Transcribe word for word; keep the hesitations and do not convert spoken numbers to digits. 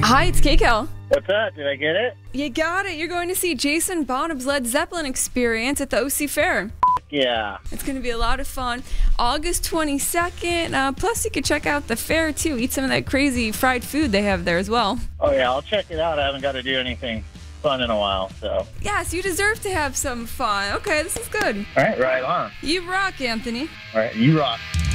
Hi, it's Keiko. What's up? Did I get it? You got it. You're going to see Jason Bonham's Led Zeppelin Experience at the O C Fair. Yeah. It's going to be a lot of fun. August twenty-second. Uh, plus, you could check out the fair, too. Eat some of that crazy fried food they have there as well. Oh, yeah. I'll check it out. I haven't got to do anything fun in a while, so. Yes, you deserve to have some fun. Okay, this is good. All right, right on. You rock, Anthony. All right, you rock.